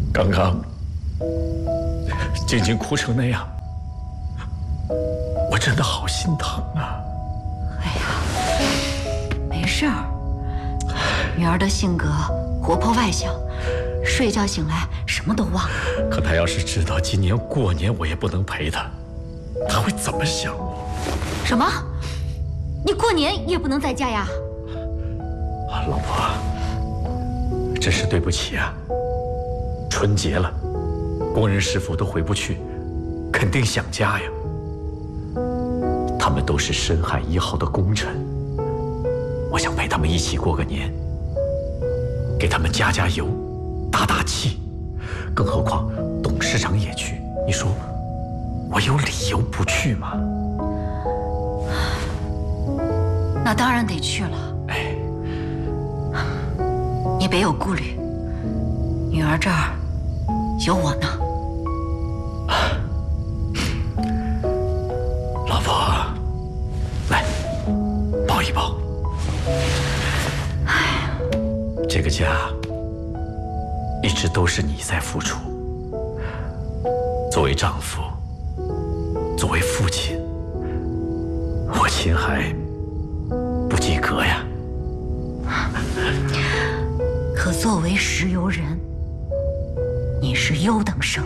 刚刚静静哭成那样，我真的好心疼啊！ 哎呀，没事儿，女儿的性格活泼外向，睡觉醒来什么都忘了。 可她要是知道今年过年我也不能陪她，她会怎么想我？ 什么？你过年也不能在家呀？ 老婆，真是对不起啊！春节了，工人师傅都回不去，肯定想家呀。他们都是深海1号的功臣，我想陪他们一起过个年，给他们加加油，打打气。更何况董事长也去，你说我有理由不去吗？ 那当然得去了。 哎， 你别有顾虑，女儿这儿有我呢。 老婆，来抱一抱。 哎， 这个家一直都是你在付出，作为丈夫，作为父亲，我秦海不及格呀。 可作为石油人，你是优等生。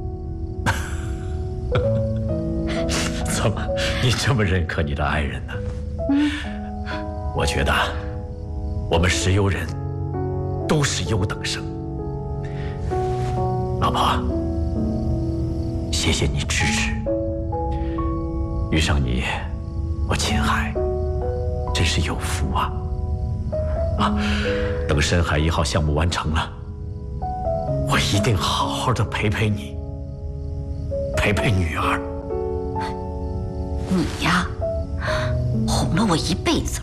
怎么，你这么认可你的爱人呢？我觉得我们石油人都是优等生。老婆，谢谢你支持。遇上你，我秦海真是有福啊！等深海1号项目完成了，我一定好好的陪陪你，陪陪女儿。 你呀，哄了我一辈子。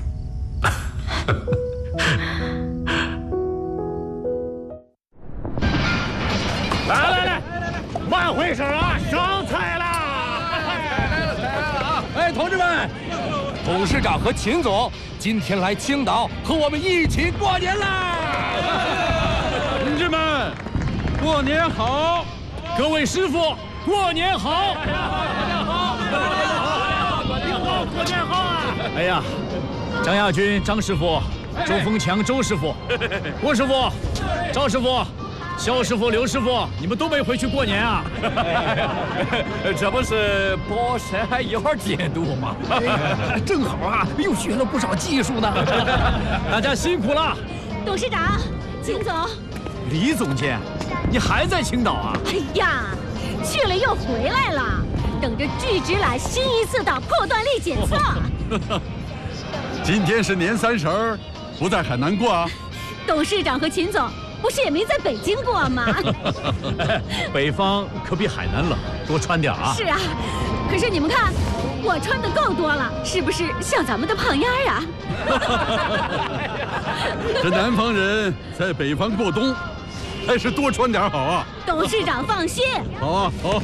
来，慢回声啊，上菜啦！ 来了啊！哎，同志们，董事长和秦总今天来青岛和我们一起过年啦！ 同志们，过年好！各位师傅，过年好！过年好啊！哎呀，张亚军张师傅，周凤强周师傅，郭师傅，赵师傅。肖师傅、刘师傅，你们都没回去过年啊？ 这不是帮深海1号监督吗？ 正好啊，又学了不少技术呢。 大家辛苦了。 董事长，秦总， 李总监，你还在青岛啊？ 哎呀，去了又回来了，等着拒直揽新一次的破断力检测。 今天是年30，不在海南过啊？ 董事长和秦总不是也没在北京过吗？ 北方可比海南冷，多穿点啊。 是啊，可是你们看，我穿的够多了，是不是像咱们的胖丫啊？ 这南方人在北方过冬，还是多穿点好啊。 董事长放心。 好啊，好。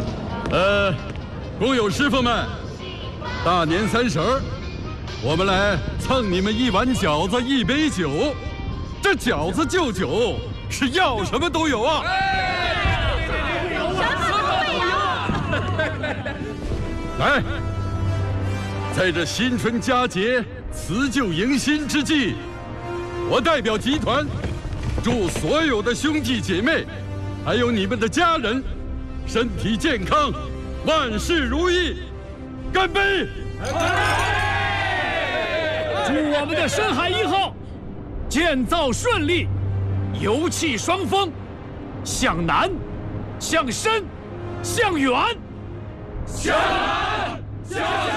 工友师傅们，大年30，我们来蹭你们1碗饺子1杯酒。这饺子就酒，是要什么都有啊！ 什么都会有。 来，在这新春佳节、辞旧迎新之际，我代表集团，祝所有的兄弟姐妹，还有你们的家人，身体健康，万事如意！干杯！ 祝我们的深海1号建造顺利，油气双丰，向南，向深，向远， 向南，向